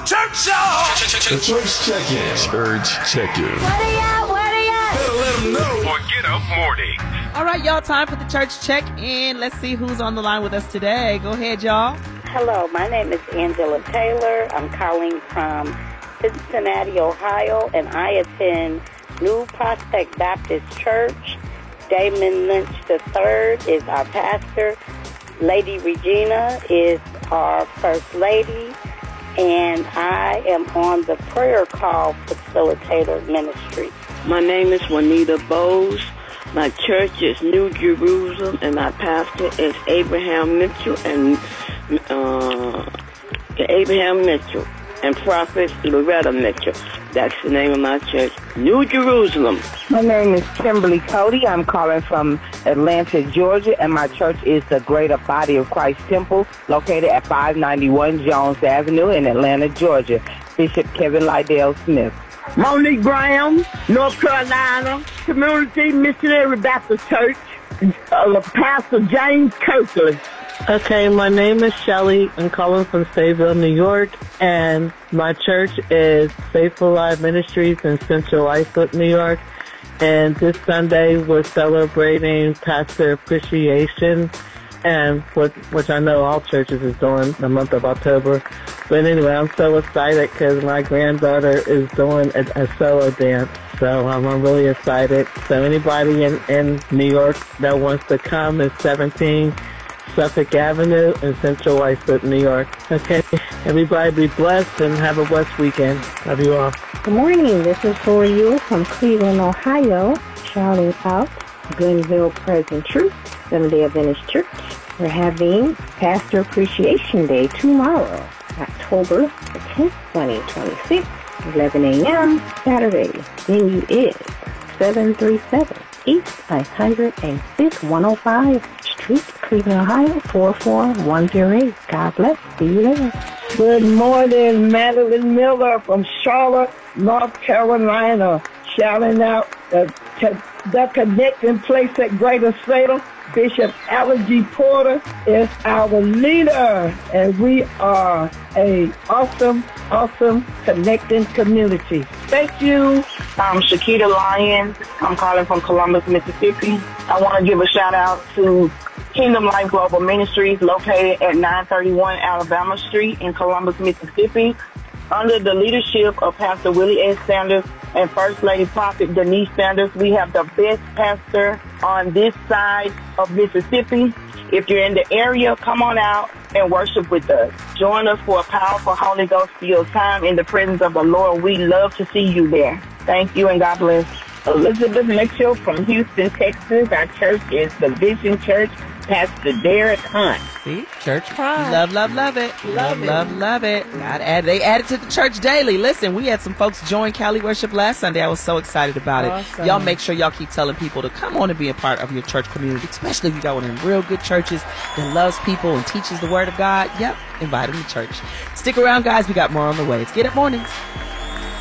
Church, y'all. The Church Check-In. Church Check-In. Where they at? Better let them know. For Get Up Morning. All right, y'all, time for the church check-in. Let's see who's on the line with us today. Go ahead, y'all. Hello, my name is Angela Taylor. I'm calling from Cincinnati, Ohio, and I attend New Prospect Baptist Church. Damon Lynch III is our pastor. Lady Regina is our first lady. And I am on the prayer call facilitator ministry. My name is Juanita Bowes. My church is New Jerusalem, and my pastor is Abraham Mitchell and Prophet Loretta Mitchell. That's the name of my church, New Jerusalem. My name is Kimberly Cody. I'm calling from Atlanta, Georgia, and my church is the Greater Body of Christ Temple, located at 591 Jones Avenue in Atlanta, Georgia. Bishop Kevin Lydell Smith. Monique Brown, North Carolina, Community Missionary Baptist Church, Pastor James Kirkley. Okay, my name is Shelley. I'm calling from Sayville, New York, and my church is Faithful Live Ministries in Central Islip, New York. And this Sunday we're celebrating Pastor Appreciation, and which I know all churches is doing the month of October. But anyway, I'm so excited because my granddaughter is doing a solo dance. So I'm really excited. So anybody in New York that wants to come is 17 Suffolk Avenue in Central Islip, New York. Okay, everybody be blessed and have a blessed weekend. Love you all. Good morning. This is Lori Ewell from Cleveland, Ohio, shouting out Glenville Present Truth, Seventh-day Adventist Church. We're having Pastor Appreciation Day tomorrow, October the 10th, 2026, 11 a.m. Saturday. Venue is 737 East 905th 105 Street, Cleveland, Ohio, 44108. God bless. See you there. Good morning, Madeline Miller from Charlotte, North Carolina, shouting out the connecting place at Greater Salem. Bishop Alan G. Porter is our leader, and we are a awesome connecting community. Thank you. I'm Shakita Lyons. I'm calling from Columbus, Mississippi. I want to give a shout out to Kingdom Life Global Ministries, located at 931 Alabama Street in Columbus, Mississippi. Under the leadership of Pastor Willie S. Sanders and First Lady Prophet Denise Sanders, we have the best pastor on this side of Mississippi. If you're in the area, come on out and worship with us. Join us for a powerful Holy Ghost-filled time in the presence of the Lord. We love to see you there. Thank you and God bless. Elizabeth Mitchell from Houston, Texas. Our church is the Vision Church. Pastor Derek Hunt. See? Church pride. Love it. Love it. They added to the church daily. Listen, we had some folks join Cali Worship last Sunday. I was so excited about it. Y'all make sure y'all keep telling people to come on and be a part of your church community, especially if you got one of them real good churches that loves people and teaches the Word of God. Yep, invite them to church. Stick around, guys. We got more on the way. It's Get Up Mornings.